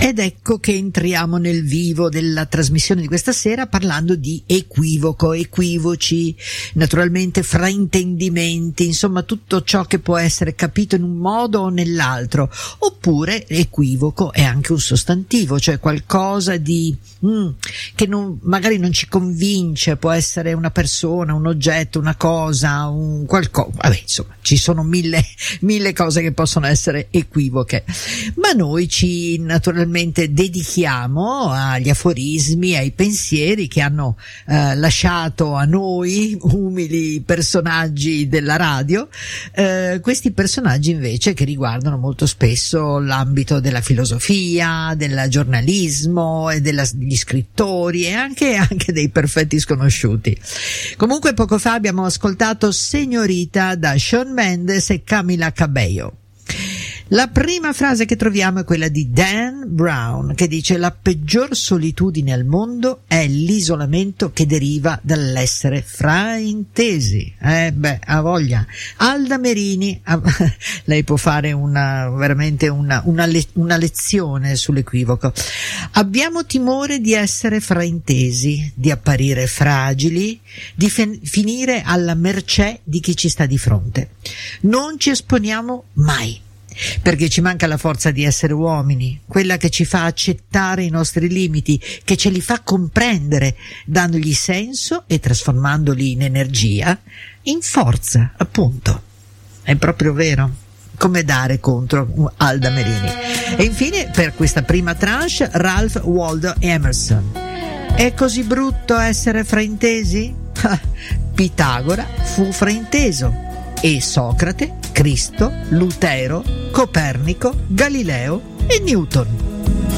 Ed ecco che entriamo nel vivo della trasmissione di questa sera parlando di equivoco, equivoci, naturalmente fraintendimenti, insomma tutto ciò che può essere capito in un modo o nell'altro. Oppure equivoco è anche un sostantivo, cioè qualcosa di che magari non ci convince, può essere una persona, un oggetto, una cosa, un qualcosa, vabbè, insomma ci sono mille cose che possono essere equivoche, ma noi ci naturalmente dedichiamo agli aforismi, ai pensieri che hanno lasciato a noi umili personaggi della radio, questi personaggi invece che riguardano molto spesso l'ambito della filosofia, del giornalismo e degli scrittori e anche dei perfetti sconosciuti. Comunque poco fa abbiamo ascoltato Señorita da Shawn Mendes e Camila Cabello. La prima frase che troviamo è quella di Dan Brown, che dice: la peggior solitudine al mondo è l'isolamento che deriva dall'essere fraintesi. Ha voglia. Alda Merini, lei può fare veramente una lezione sull'equivoco. Abbiamo timore di essere fraintesi, di apparire fragili, di finire alla mercé di chi ci sta di fronte. Non ci esponiamo mai, perché ci manca la forza di essere uomini, quella che ci fa accettare i nostri limiti, che ce li fa comprendere, dandogli senso e trasformandoli in energia, in forza, appunto. È proprio vero. Come dare contro Alda Merini. E infine, per questa prima tranche, Ralph Waldo Emerson. È così brutto essere fraintesi? Pitagora fu frainteso. E Socrate, Cristo, Lutero, Copernico, Galileo e Newton.